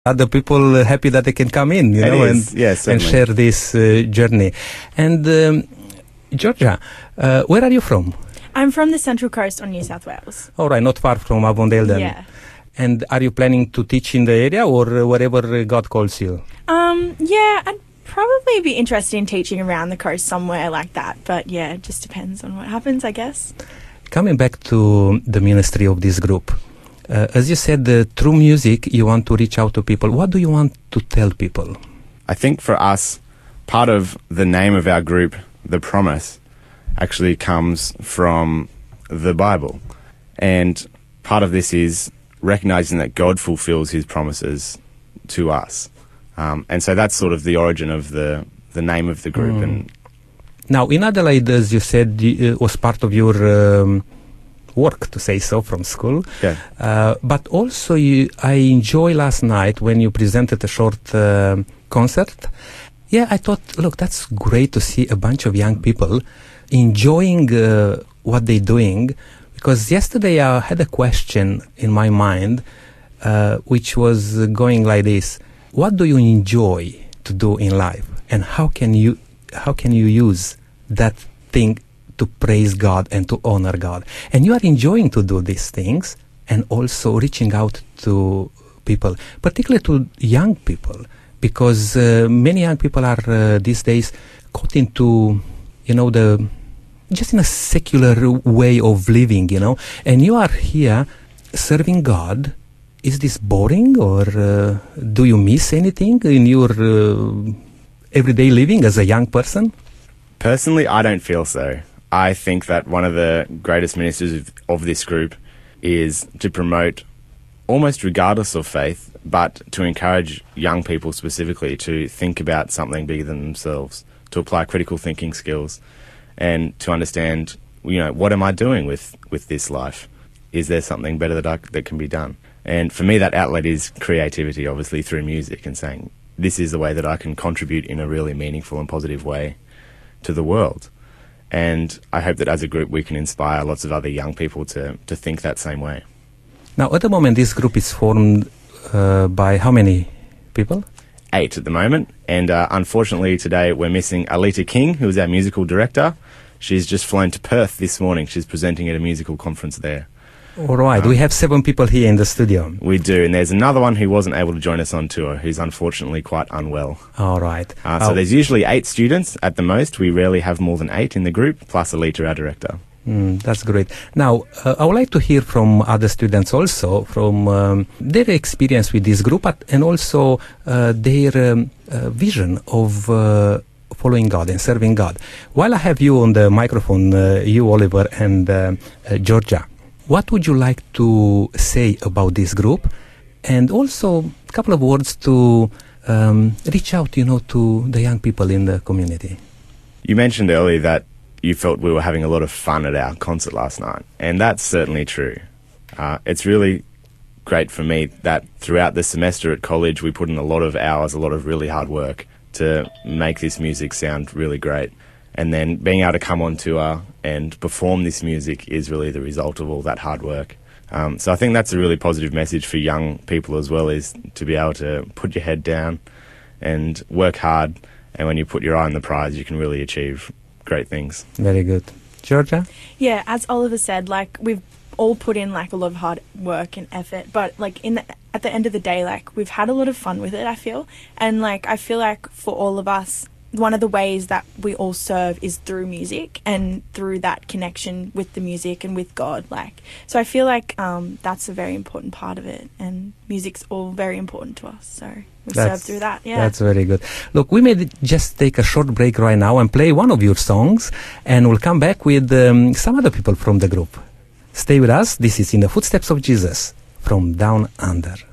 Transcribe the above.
other people happy that they can come in, and share this journey. And Georgia, where are you from? I'm from the Central Coast on New South Wales. All right, not far from Avondale then. Yeah. And are you planning to teach in the area or wherever God calls you? Yeah, I'd probably be interested in teaching around the coast somewhere like that. But yeah, it just depends on what happens, I guess. Coming back to the ministry of this group, as you said, through music you want to reach out to people. What do you want to tell people? I think for us, part of the name of our group, The Promise, actually comes from the Bible. And part of this is recognizing that God fulfills his promises to us. And so that's sort of the origin of the name of the group. And now, in Adelaide, as you said, it was part of your work, to say so, from school. Yeah. But also, I enjoyed last night when you presented a short concert. Yeah, I thought, look, that's great to see a bunch of young people enjoying what they're doing. Because yesterday I had a question in my mind, which was going like this: what do you enjoy to do in life, and how can you use that thing to praise God and to honor God? And you are enjoying to do these things, and also reaching out to people, particularly to young people, because many young people are these days caught into, just in a secular way of living, and you are here serving God. Is this boring, or do you miss anything in your everyday living as a young person? Personally, I don't feel so. I think that one of the greatest ministries of this group is to promote, almost regardless of faith, but to encourage young people specifically to think about something bigger than themselves, to apply critical thinking skills, and to understand, what am I doing with this life? Is there something better that can be done? And for me, that outlet is creativity, obviously, through music, and saying, this is the way that I can contribute in a really meaningful and positive way to the world. And I hope that as a group we can inspire lots of other young people to think that same way. Now, at the moment, this group is formed by how many people? 8 at the moment. And unfortunately today we're missing Alita King, who is our musical director. She's just flown to Perth this morning. She's presenting at a musical conference there. All right. We have 7 people here in the studio. We do. And there's another one who wasn't able to join us on tour, who's unfortunately quite unwell. All right. So there's usually 8 students at the most. We rarely have more than 8 in the group, plus Alita, our director. That's great. Now, I would like to hear from other students also, from their experience with this group, and also their vision of following God and serving God. While I have you on the microphone, you, Oliver, and Georgia, what would you like to say about this group? And also a couple of words to reach out, to the young people in the community. You mentioned earlier that you felt we were having a lot of fun at our concert last night, and that's certainly true. It's really great for me that throughout the semester at college we put in a lot of hours, a lot of really hard work to make this music sound really great. And then being able to come on tour and perform this music is really the result of all that hard work. So I think that's a really positive message for young people as well, is to be able to put your head down and work hard, and when you put your eye on the prize you can really achieve great things. Very good. Georgia? Yeah, as Oliver said, we've all put in a lot of hard work and effort, but at the end of the day, we've had a lot of fun with it, I feel. And I feel like for all of us, one of the ways that we all serve is through music, and through that connection with the music and with God. So I feel like that's a very important part of it, and music's all very important to us. So we serve through that. Yeah, that's very good. Look, we may just take a short break right now and play one of your songs, and we'll come back with some other people from the group. Stay with us. This is In the Footsteps of Jesus from Down Under.